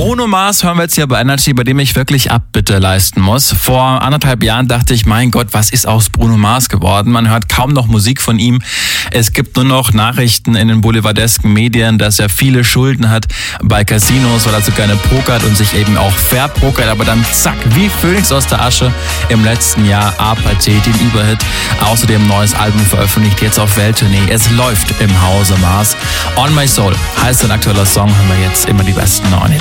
Bruno Mars hören wir jetzt hier bei Energy, bei dem ich wirklich Abbitte leisten muss. Vor 1,5 Jahren dachte ich, mein Gott, was ist aus Bruno Mars geworden? Man hört kaum noch Musik von ihm. Es gibt nur noch Nachrichten in den boulevardesken Medien, dass er viele Schulden hat bei Casinos, weil er so gerne pokert und sich eben auch verpokert. Aber dann zack, wie Phönix aus der Asche im letzten Jahr Apathie, den Überhit. Außerdem ein neues Album veröffentlicht, jetzt auf Welttournee. Es läuft im Hause Mars. On My Soul heißt ein aktueller Song, hören wir jetzt immer die besten neuen Hits.